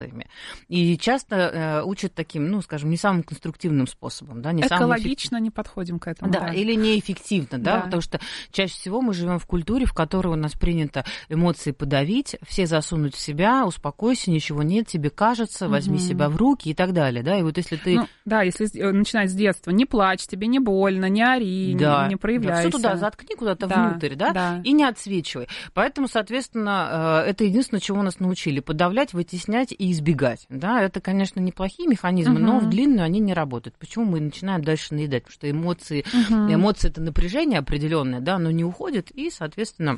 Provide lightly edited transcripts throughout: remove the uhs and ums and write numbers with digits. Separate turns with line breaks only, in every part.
И часто учат таким, ну, скажем, не самым конструктивным способом. Да, не
экологично не подходим к этому.
Да, или неэффективно, да, потому что чаще всего мы живем в культуре, в которой у нас принято эмоции подавить, все засунуть в себя, успокойся, ничего нет, тебе кажется, возьми себя в руки и так далее. Да, и вот если ты...
Ну, да, если начинать с детства, не плачь, тебе не больно, не ори, не проявляйся.
Все туда заткни куда-то внутрь, да, и не отсвечивай. Поэтому, соответственно, это единственное, чего нас научили. Подавлять, вытеснять и избегать. Да, это, конечно, неплохие механизмы, но в длинную они не работают. Почему мы начинаем дальше наедать? Потому что эмоции это напряжение определенное, да, оно не уходит, и, соответственно,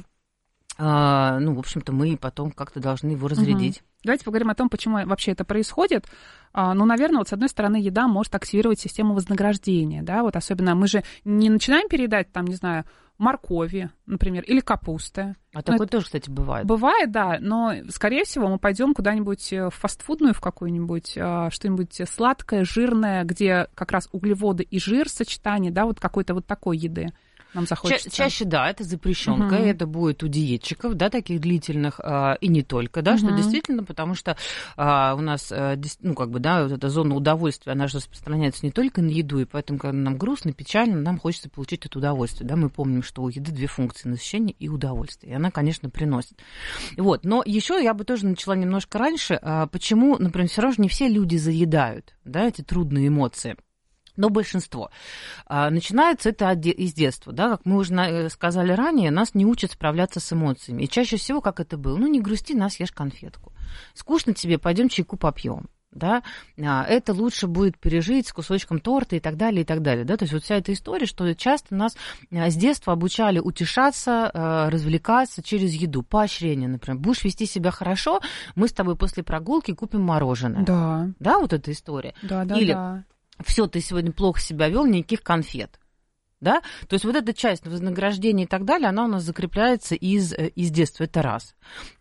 ну, в общем-то, мы потом как-то должны его разрядить.
Давайте поговорим о том, почему вообще это происходит. Ну, наверное, вот с одной стороны, еда может активировать систему вознаграждения, да, вот особенно мы же не начинаем переедать, там, не знаю, моркови, например, или капусты.
Такое тоже, кстати, бывает.
Бывает, да, но, скорее всего, мы пойдем куда-нибудь в фастфудную, в какую-нибудь, что-нибудь сладкое, жирное, где как раз углеводы и жир сочетание, да, вот какой-то вот такой еды нам захочется.
Чаще, да, это запрещенка, это будет у диетчиков, да, таких длительных, и не только, да, что действительно, потому что у нас, ну, как бы, да, вот эта зона удовольствия, она же распространяется не только на еду, и поэтому, когда нам грустно, печально, нам хочется получить это удовольствие, да, мы помним, что у еды две функции, насыщение и удовольствие, и она, конечно, приносит. Вот, но еще я бы тоже начала немножко раньше, почему, например, все равно не все люди заедают, да, эти трудные эмоции. Но большинство. Начинается это из детства. Да? Как мы уже сказали ранее, нас не учат справляться с эмоциями. И чаще всего, как это было, ну, не грусти, на, съешь конфетку. Скучно тебе, пойдем чайку попьем. Да? Это лучше будет пережить с кусочком торта и так далее, и так далее. Да? То есть вот вся эта история, что часто нас с детства обучали утешаться, развлекаться через еду, поощрение, например. Будешь вести себя хорошо, мы с тобой после прогулки купим мороженое.
Да.
Да, вот эта история.
Да.
Или все, ты сегодня плохо себя вел, никаких конфет. Да? То есть вот эта часть вознаграждения и так далее, она у нас закрепляется из детства, это раз.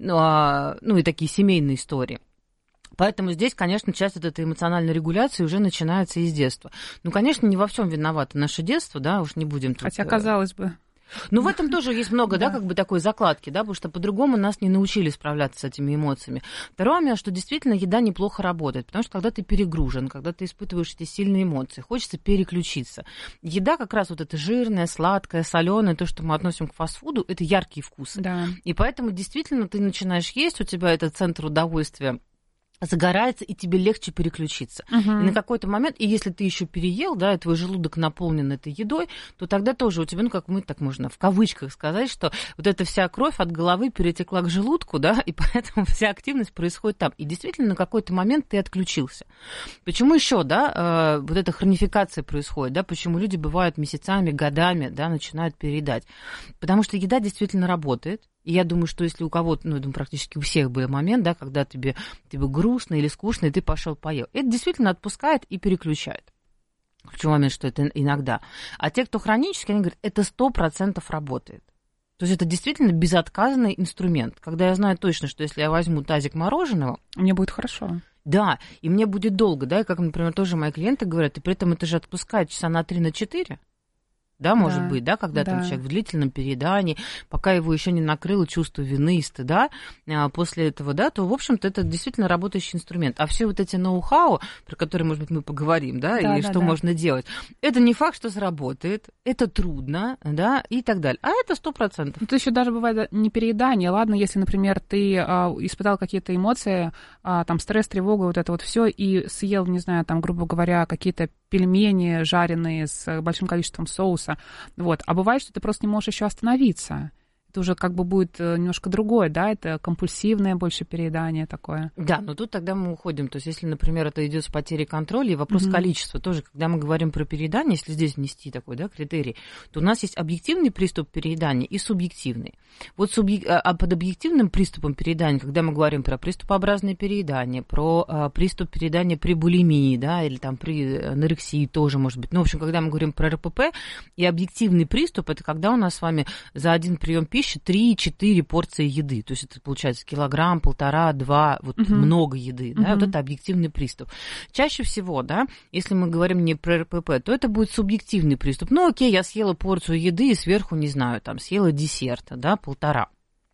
Ну и такие семейные истории. Поэтому здесь, конечно, часть от этой эмоциональной регуляции уже начинается из детства. Ну, конечно, не во всем виновато наше детство, да, уж не будем тут...
Хотя, казалось бы...
Ну, в этом тоже есть много, да, как бы такой закладки, да, потому что по-другому нас не научили справляться с этими эмоциями. Второе момент, что действительно еда неплохо работает, потому что когда ты перегружен, когда ты испытываешь эти сильные эмоции, хочется переключиться. Еда как раз вот это жирное, сладкое, соленое, то, что мы относим к фастфуду, это яркие вкусы.
Да.
И поэтому действительно ты начинаешь есть, у тебя этот центр удовольствия загорается, и тебе легче переключиться. И на какой-то момент, и если ты еще переел, да, и твой желудок наполнен этой едой, то тогда тоже у тебя, ну, как мы так можно в кавычках сказать, что вот эта вся кровь от головы перетекла к желудку, да, и поэтому вся активность происходит там. И действительно на какой-то момент ты отключился. Почему еще, да, вот эта хронификация происходит, да, почему люди бывают месяцами, годами, да, начинают переедать? Потому что еда действительно работает. И я думаю, что если у кого-то, ну, я думаю, практически у всех был момент, да, когда тебе грустно или скучно, и ты пошел поел. Это действительно отпускает и переключает. Ключевой момент, что это иногда. А те, кто хронически, они говорят, это 100% работает. То есть это действительно безотказный инструмент. Когда я знаю точно, что если я возьму тазик мороженого...
Мне будет хорошо.
Да, и мне будет долго, да, и как, например, тоже мои клиенты говорят, и при этом это же отпускает часа на 3-4. Да, может быть, да, когда там человек в длительном переедании, пока его еще не накрыло чувство вины и стыда, после этого, да, то, в общем-то, это действительно работающий инструмент. А все вот эти ноу-хау, про которые, может быть, мы поговорим, да, и что можно делать, это не факт, что сработает, это трудно, да, и так далее. А это 100%.
Это еще даже бывает не переедание. Ладно, если, например, ты испытал какие-то эмоции, там, стресс, тревога, вот это вот все, и съел, не знаю, там, грубо говоря, какие-то пельмени жареные с большим количеством соуса. Вот. А бывает, что ты просто не можешь еще остановиться. Это уже как бы будет немножко другое, да, это компульсивное больше переедание такое.
Да, но тут тогда мы уходим. То есть, если, например, это идет с потерей контроля, и вопрос количества тоже, когда мы говорим про переедание, если здесь внести такой, да, критерий, то у нас есть объективный приступ переедания и субъективный. Вот под объективным приступом переедания, когда мы говорим про приступообразное переедание, про приступ переедания при булимии, да, или там при анорексии тоже, может быть. Ну, в общем, когда мы говорим про РПП, и объективный приступ, это когда у нас с вами за один прием пищи 3-4 порции еды. То есть это получается килограмм, 1,5-2, вот много еды. Да, вот это объективный приступ. Чаще всего, да, если мы говорим не про РПП, то это будет субъективный приступ. Ну, окей, я съела порцию еды и сверху, не знаю, там, съела десерта, да, 1,5.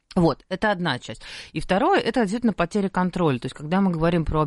Вот, это одна часть. И второе, это действительно потеря контроля. То есть, когда мы говорим про